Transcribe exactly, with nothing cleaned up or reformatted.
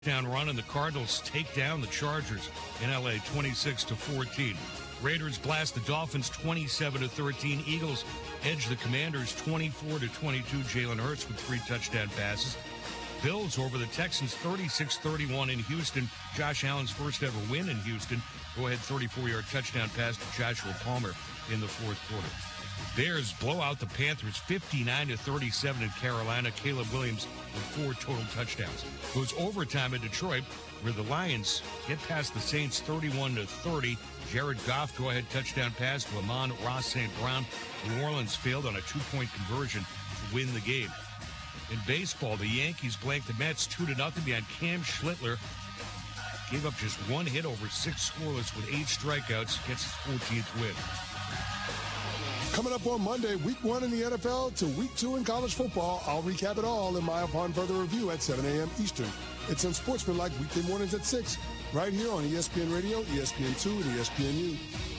Down run, and the Cardinals take down the Chargers in L A twenty-six to fourteen. Raiders blast the Dolphins twenty-seven to thirteen. Eagles edge the Commanders twenty-four to twenty-two. Jalen Hurts with three touchdown passes. Bills over the Texans thirty-six thirty-one in Houston. Josh Allen's first ever win in Houston. Go-ahead thirty-four-yard touchdown pass to Joshua Palmer in the fourth quarter. Bears blow out the Panthers fifty-nine to thirty-seven in Carolina. Caleb Williams with four total touchdowns. Goes overtime in Detroit, where the Lions get past the Saints thirty-one to thirty. Jared Goff go-ahead touchdown pass to Amon-Ra Saint Brown. New Orleans failed on a two-point conversion to win the game. In baseball, the Yankees blanked the Mets two to nothing behind Cam Schlittler. Gave up just one hit over six scoreless with eight strikeouts. Gets his fourteenth win. Coming up on Monday, week one in the N F L to week two in college football. I'll recap it all in my Upon Further Review at seven a.m. Eastern. It's Unsportsmanlike weekday mornings at six, right here on E S P N Radio, E S P N two, and E S P N U.